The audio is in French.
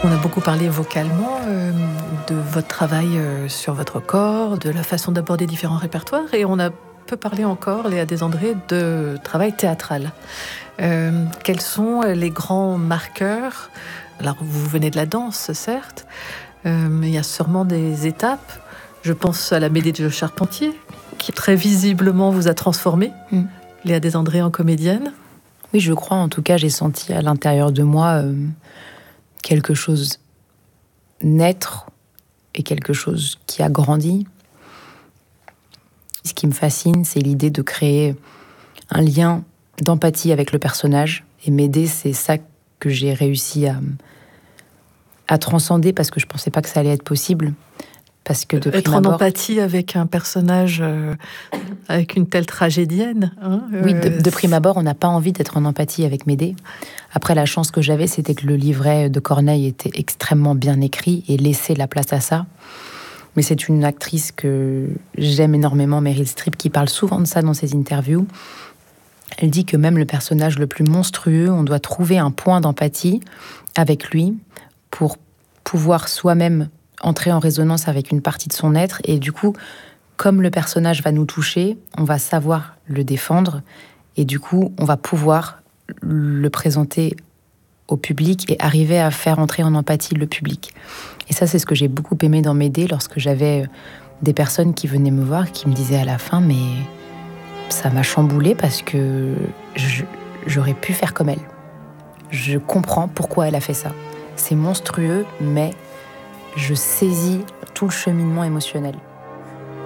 On a beaucoup parlé vocalement de votre travail sur votre corps, de la façon d'aborder différents répertoires, et on a peu parlé encore, Léa Desandré, de travail théâtral. Quels sont les grands marqueurs? Alors, vous venez de la danse, certes, mais il y a sûrement des étapes. Je pense à la Médée de Charpentier, qui très visiblement vous a transformé, Léa Desandré en comédienne. Oui, je crois. En tout cas, j'ai senti à l'intérieur de moi quelque chose naître et quelque chose qui a grandi. Ce qui me fascine, c'est l'idée de créer un lien d'empathie avec le personnage. Et Médée, c'est ça que j'ai réussi à transcender, parce que je ne pensais pas que ça allait être possible. Parce que être en empathie avec un personnage avec une telle tragédienne. Oui, de prime abord, on n'a pas envie d'être en empathie avec Médée. Après, la chance que j'avais, c'était que le livret de Corneille était extrêmement bien écrit et laissait la place à ça. Mais c'est une actrice que j'aime énormément, Meryl Streep, qui parle souvent de ça dans ses interviews. Elle dit que même le personnage le plus monstrueux, on doit trouver un point d'empathie avec lui pour pouvoir soi-même entrer en résonance avec une partie de son être. Et du coup, comme le personnage va nous toucher, on va savoir le défendre. Et du coup, on va pouvoir le présenter au public et arriver à faire entrer en empathie le public. Et ça, c'est ce que j'ai beaucoup aimé dans Médée, lorsque j'avais des personnes qui venaient me voir, qui me disaient à la fin, mais ça m'a chamboulée parce que j'aurais pu faire comme elle. Je comprends pourquoi elle a fait ça. C'est monstrueux, mais je saisis tout le cheminement émotionnel.